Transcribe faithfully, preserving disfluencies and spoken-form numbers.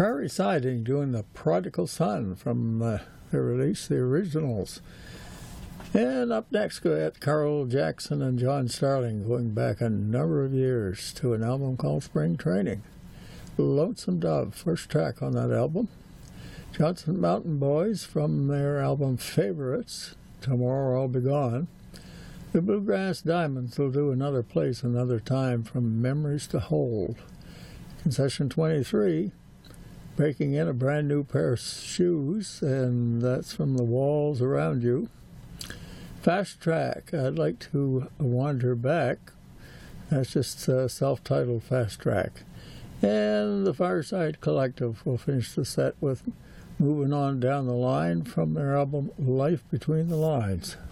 Prairie Siding doing The Prodigal Son from uh, their release, The Originals. And up next, we got Carl Jackson and John Starling going back a number of years to an album called Spring Training. Lonesome Dove, first track on that album. Johnson Mountain Boys from their album Favorites, Tomorrow I'll Be Gone. The Bluegrass Diamonds will do Another Place, Another Time from Memories to Hold. Concession twenty-three, breaking in a brand new pair of shoes, and that's from The Walls Around You. Fast Track, I'd Like to Wander Back. That's just uh, self-titled Fast Track. And the Fireside Collective will finish the set with Moving On Down the Line from their album Life Between the Lines.